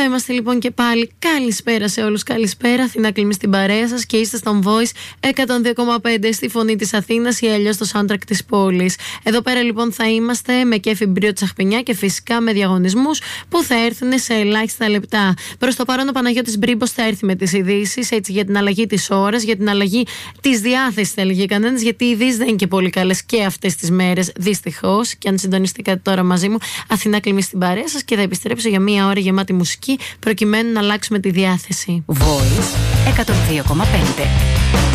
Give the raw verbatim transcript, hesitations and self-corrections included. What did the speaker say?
είμαστε λοιπόν και πάλι. Καλησπέρα σε όλους, καλησπέρα. Αθηνά Κλίμη στην παρέα σας και είστε στον Voice εκατόν δύο κόμμα πέντε στη φωνή της Αθήνας ή αλλιώς το soundtrack της πόλης. Εδώ πέρα λοιπόν θα είμαστε με κέφι μπρίο τσαχπινιά και φυσικά με διαγωνισμούς που θα έρθουν σε ελάχιστα λεπτά. Προς το παρόν ο Παναγιώτης Μπρίμπος θα έρθει με τις ειδήσεις, έτσι, για την αλλαγή της ώρας, για την αλλαγή της διάθεσης, θα έλεγε κανένας, γιατί οι ειδήσεις δεν είναι και πολύ καλές και αυτές τις μέρες, δυστυχώς. Και αν συντονιστήκατε τώρα μαζί μου, Αθηνά Κλίμη στην παρέα σας και θα επιστρέψω για μία ώρα γεμάτη μουσική προκειμένου να αλλάξουμε τη διάθεση. Voice εκατόν δύο κόμμα πέντε.